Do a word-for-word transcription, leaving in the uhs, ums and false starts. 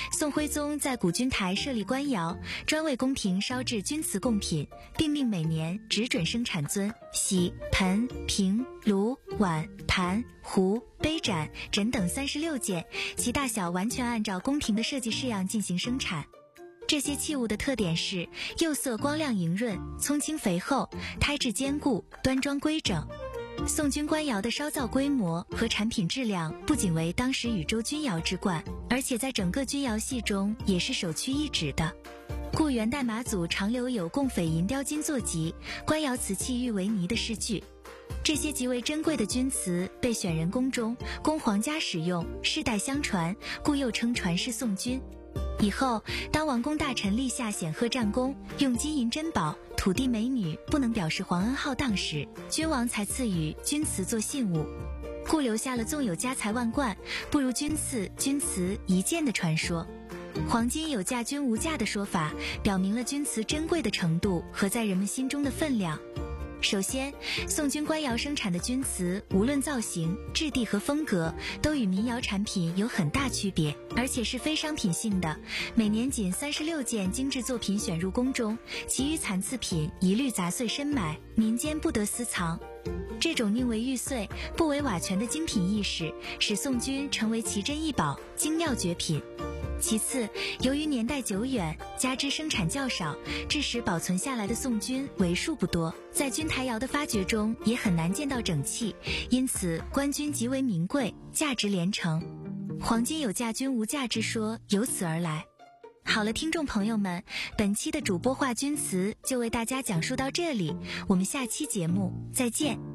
宋徽宗在古君台设立官窑，专为宫廷烧制钧瓷贡品，并命每年只准生产尊、洗、盆、瓶、炉、碗、盘、壶、杯盏、枕等三十六件，其大小完全按照宫廷的设计式样进行生产。这些器物的特点是釉色光亮莹润，葱青肥厚，胎质坚固，端庄规整。宋军官窑的烧造规模和产品质量不仅为当时禹州钧窑之冠，而且在整个钧窑系中也是首屈一指的。故元代马祖常留有供匪银雕金座集，官窑瓷器誉为泥的诗句。这些极为珍贵的钧瓷被选人宫中，供皇家使用，世代相传，故又称传世宋钧。以后，当王公大臣立下显赫战功，用金银珍宝、土地美女不能表示皇恩浩荡时，君王才赐予钧瓷做信物，故留下了纵有家财万贯，不如君赐钧瓷一件的传说。黄金有价钧无价的说法，表明了钧瓷珍贵的程度和在人们心中的分量。首先，宋军官窑生产的钧瓷，无论造型、质地和风格，都与民窑产品有很大区别，而且是非商品性的。每年仅三十六件精致作品选入宫中，其余残次品一律杂碎深埋，民间不得私藏。这种宁为玉碎，不为瓦全的精品意识，使宋钧成为奇珍异宝、精妙绝品。其次，由于年代久远，加之生产较少，致使保存下来的宋钧为数不多，在钧台窑的发掘中也很难见到整器，因此官钧极为名贵，价值连城。黄金有价钧无价之说由此而来。好了，听众朋友们，本期的主播话钧瓷就为大家讲述到这里，我们下期节目再见。